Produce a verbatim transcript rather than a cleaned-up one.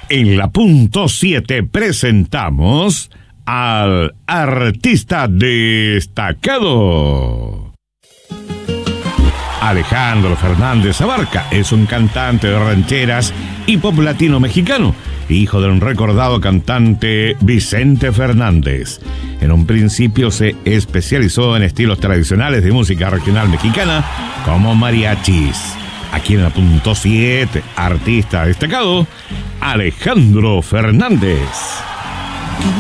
En la punto siete presentamos al artista destacado. Alejandro Fernández Abarca es un cantante de rancheras y pop latino mexicano, hijo de un recordado cantante Vicente Fernández. En un principio se especializó en estilos tradicionales de música regional mexicana como mariachis. Aquí en la punto siete, artista destacado, Alejandro Fernández.